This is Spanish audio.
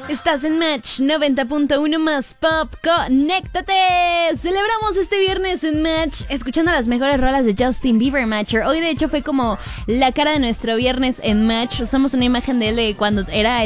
Estás en Match 90.1 más pop. ¡Conéctate! Celebramos este viernes en Match escuchando las mejores rolas de Justin Bieber, Matcher. Hoy de hecho fue como la cara de nuestro viernes en Match. Usamos una imagen de él cuando era